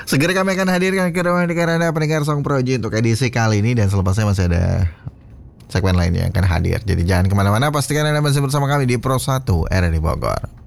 Segera kami akan hadirkan ke ruang dengar Anda pendengar Song Proji untuk edisi kali ini. Dan selepasnya masih ada segmen lainnya yang akan hadir. Jadi jangan kemana-mana, pastikan Anda masih bersama kami di Pro 1 RRI Bogor.